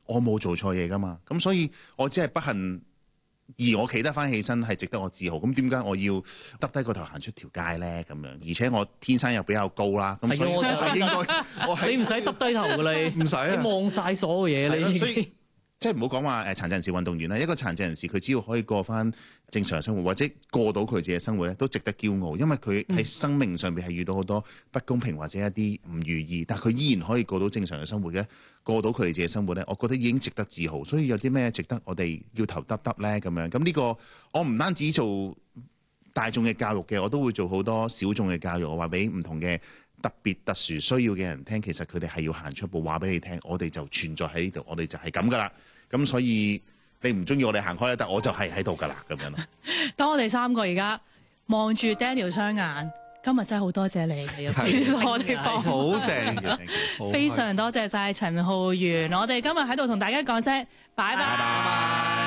我冇做錯嘢噶嘛。咁所以我只係不幸，而我企得翻起身係值得我自豪。咁點解我要耷低個頭行出條街咧？咁樣，而且我天生又比較高啦。咁所以我係應該，我係你唔使耷低頭噶你， 唔使啊， 你望晒所有嘢你已經。 即係唔好講話殘疾人士運動員啦，一個殘疾人士佢只要可以過翻正常生活，或者過到佢自己嘅生活咧，都值得驕傲。因為佢喺生命上邊係遇到好多不公平或者一啲唔如意，但係佢依然可以過到正常嘅生活嘅，過到佢哋自己嘅生活咧，我覺得已經值得自豪。所以有啲咩值得我哋要頭耷耷咧咁樣？咁呢個我唔單止做大眾嘅教育嘅，我都會做好多小眾嘅教育，我話俾唔同嘅特別特殊需要嘅人聽，其實佢哋係要行出步，話俾你聽，我哋就存在喺呢度，我哋就係咁噶啦。咁所以你唔中意我哋行開咧，但我就係喺度噶啦，咁樣咯。 當我哋三個而家望住 Daniel 雙眼，今日真係好多謝你嘅，我哋放好正嘅， 非常多謝晒陳浩源。我哋今日喺度同大家講聲拜拜。